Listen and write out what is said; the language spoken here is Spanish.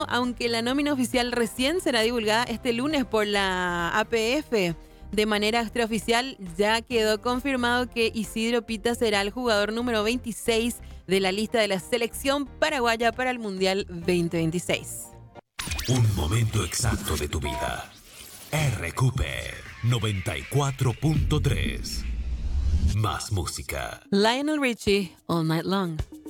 Aunque la nómina oficial recién será divulgada este lunes por la APF, de manera extraoficial ya quedó confirmado que Isidro Pita será el jugador número 26 de la lista de la selección paraguaya para el Mundial 2026. Un momento exacto de tu vida. RQP 94.3. Más música. Lionel Richie, All Night Long.